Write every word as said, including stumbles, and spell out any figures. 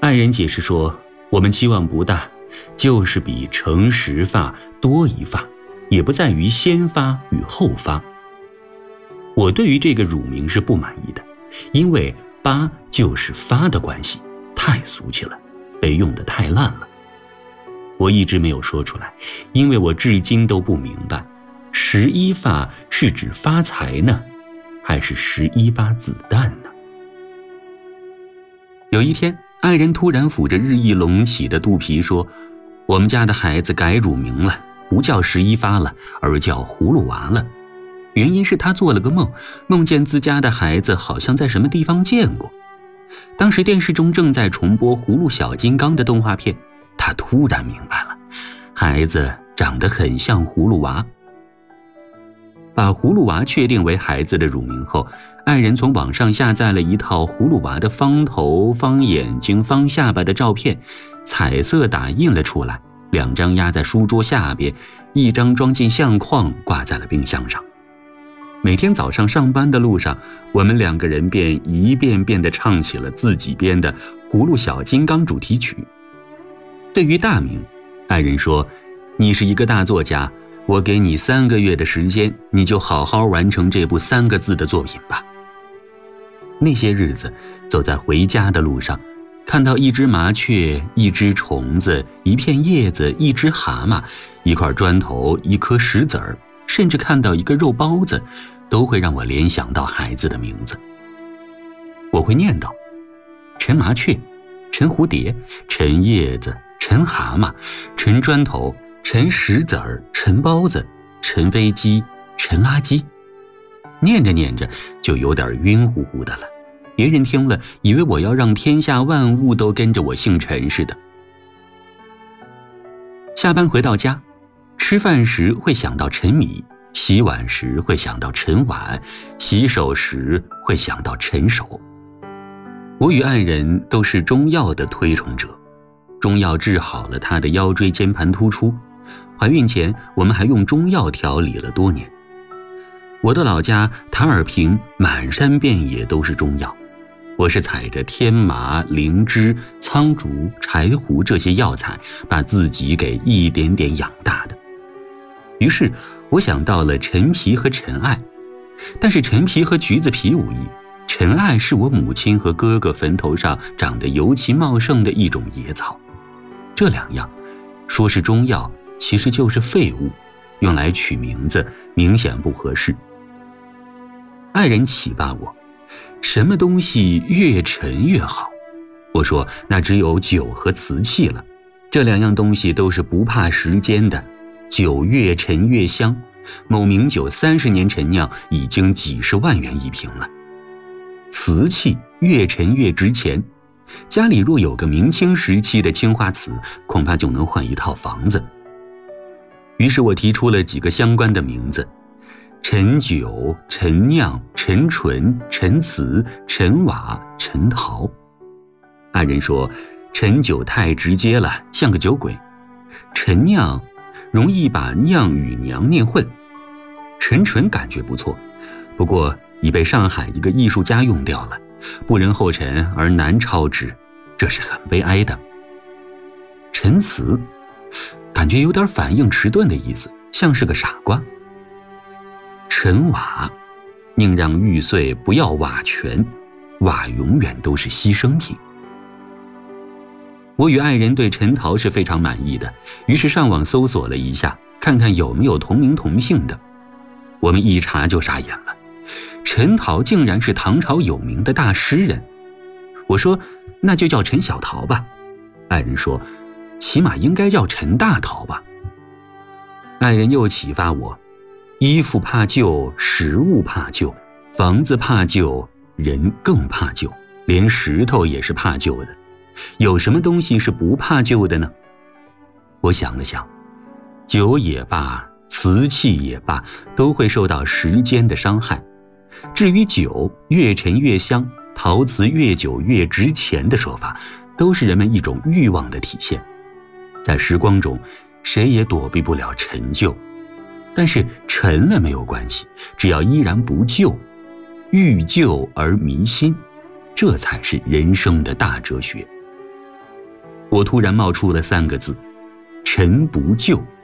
爱人解释说，我们期望不大，就是比乘十发多一发，也不在于先发与后发。我对于这个乳名是不满意的，因为八就是发的关系，太俗气了，被用得太烂了。我一直没有说出来，因为我至今都不明白，十一发是指发财呢，还是十一发子弹呢？有一天，爱人突然抚着日益隆起的肚皮说，我们家的孩子改乳名了，不叫十一发了，而叫葫芦娃了。原因是他做了个梦，梦见自家的孩子好像在什么地方见过。当时电视中正在重播葫芦小金刚的动画片，他突然明白了，孩子长得很像葫芦娃。把葫芦娃确定为孩子的乳名后，爱人从网上下载了一套葫芦娃的方头、方眼睛、方下巴的照片，彩色打印了出来，两张压在书桌下边，一张装进相框挂在了冰箱上。每天早上上班的路上，我们两个人便一遍遍地唱起了自己编的《葫芦小金刚》主题曲。对于大名，爱人说，你是一个大作家，我给你三个月的时间，你就好好完成这部三个字的作品吧。那些日子，走在回家的路上，看到一只麻雀，一只虫子，一片叶子，一只蛤蟆，一块砖头，一颗石子儿，甚至看到一个肉包子，都会让我联想到孩子的名字。我会念叨：陈麻雀，陈蝴蝶，陈叶子，陈蛤蟆，陈砖头，陈石子儿，陈包子，陈飞机，陈垃圾。念着念着就有点晕乎乎的了，别人听了以为我要让天下万物都跟着我姓陈似的。下班回到家，吃饭时会想到陈米，洗碗时会想到陈碗，洗手时会想到陈手。我与爱人都是中药的推崇者，中药治好了她的腰椎间盘突出，怀孕前我们还用中药调理了多年。我的老家塔尔坪满山遍野都是中药，我是采着天麻、灵芝、苍竹、柴胡这些药材，把自己给一点点养大的。于是我想到了陈皮和陈艾，但是陈皮和橘子皮无异，陈艾是我母亲和哥哥坟头上长得尤其茂盛的一种野草。这两样说是中药，其实就是废物，用来取名字明显不合适。爱人启发我，什么东西越陈越好？我说那只有酒和瓷器了，这两样东西都是不怕时间的，酒越陈越香，某名酒三十年陈酿已经几十万元一瓶了。瓷器越陈越值钱，家里若有个明清时期的青花瓷，恐怕就能换一套房子。于是我提出了几个相关的名字：陈酒、陈酿、陈醇、陈瓷、陈瓦、陈陶。爱人说陈酒太直接了，像个酒鬼；陈酿容易把酿与娘念混；陈醇感觉不错，不过已被上海一个艺术家用掉了，不人后陈而难超之，这是很悲哀的。陈瓷感觉有点反应迟钝的意思，像是个傻瓜。陈瓦宁让玉碎不要瓦全，瓦永远都是牺牲品。我与爱人对陈陶是非常满意的，于是上网搜索了一下，看看有没有同名同姓的。我们一查就傻眼了，陈陶竟然是唐朝有名的大诗人。我说那就叫陈小陶吧，爱人说起码应该叫陈大陶吧。爱人又启发我，衣服怕旧，食物怕旧，房子怕旧，人更怕旧，连石头也是怕旧的。有什么东西是不怕旧的呢？我想了想，酒也罢，瓷器也罢，都会受到时间的伤害。至于酒越陈越香，陶瓷越久越值钱的说法，都是人们一种欲望的体现。在时光中，谁也躲避不了陈旧，但是陈了没有关系，只要依然不旧，欲旧而弥新，这才是人生的大哲学。 我突然冒出了三个字：陈不救。